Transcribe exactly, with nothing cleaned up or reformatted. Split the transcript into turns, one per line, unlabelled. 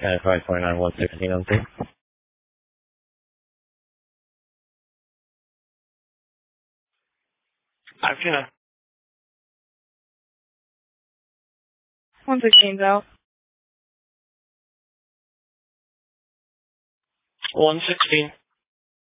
County five twenty-nine, one sixteen on two.
five two nine.
one sixteen's out.
one sixteen.